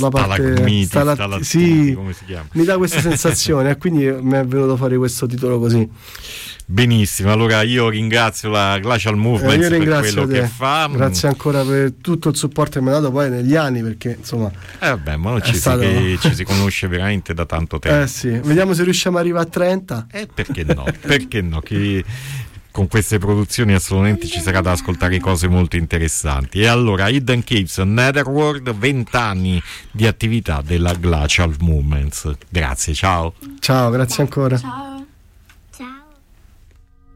la parte stalagmiti, come si chiama? Mi dà questa sensazione e quindi mi è venuto fuori questo titolo così. Benissimo, allora io ringrazio la Glacial Movement per quello che fa. Grazie ancora per tutto il supporto che mi ha dato poi negli anni, perché insomma vabbè, ma ci si conosce veramente da tanto tempo. Sì, vediamo se riusciamo ad arrivare a 30. Perché no? Perché no? Che con queste produzioni assolutamente ci sarà da ascoltare cose molto interessanti. E allora Hidden Caves, Netherworld, 20 anni di attività della Glacial Movements. Grazie, ciao. Ciao, grazie ancora. Ciao.